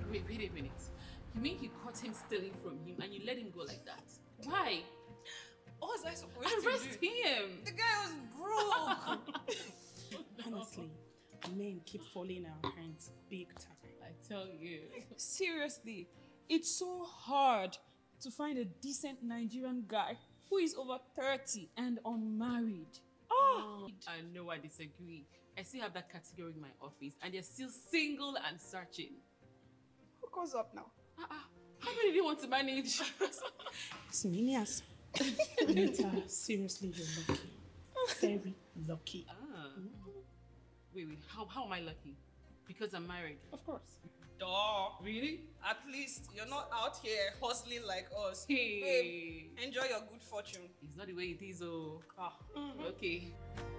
Wait a minute. You mean you caught him stealing from him and you let him go like that? Why? What was I supposed to Arrest do? him! The guy was broke. Honestly, men keep falling in our hands big time. I tell you. Seriously, it's so hard to find a decent Nigerian guy who is over 30 and unmarried. I know I disagree. I still have that category in my office and they're still single and searching. Who goes up now? How many do you want to manage? Siminias. Anita, seriously, you're lucky. Very lucky. Wait. How am I lucky? Because I'm married. Of course. Duh. Really? At least you're not out here hustling like us. Hey. Babe, enjoy your good fortune. It's not the way it is, oh. Okay.